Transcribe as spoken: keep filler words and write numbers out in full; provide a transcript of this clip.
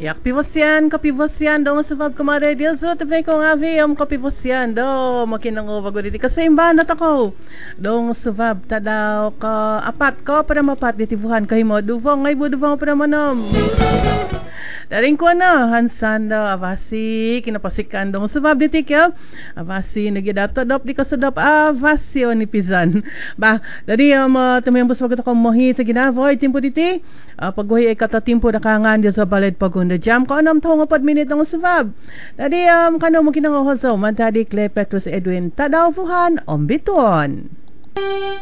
Jak pivosian, kapivosian dong sebab kemarin dia zo tu ko ngavi am kapivosian do makin ngo bago diti kasimban at ako. Dong sebab tadaw ka apat ko pada mapat di tibuhan kahimo duvong ngay buduvong pada manom. Daring ko na hansan daw avasi kinapasikan dong sebab diti kya avasi nagidato dop di kasudop avasyo ni pizan. Ba dari um, tumembos bago ko mohi sa ginavoy timpo diti uh, pagwahi ay kata timpo nakangan dia sa balad pagunda jam ko anam tong apat minit ng sebab. Dari um, kano mo kinangohoso man tadi Clay Petrus Edwin tadaw fuhan ombiton.